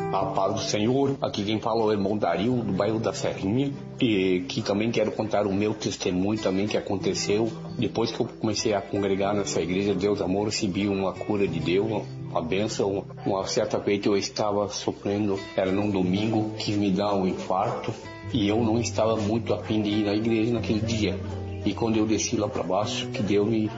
A paz do Senhor. Aqui quem fala é o irmão Dario, do bairro da Serrinha, e que também quero contar o meu testemunho também que aconteceu. Depois que eu comecei a congregar nessa igreja Deus Amor, recebi uma cura de Deus, uma bênção. Uma certa feita eu estava sofrendo, era num domingo, quis me dar um infarto, e eu não estava muito a fim de ir na igreja naquele dia. E quando eu desci lá para baixo, que Deus me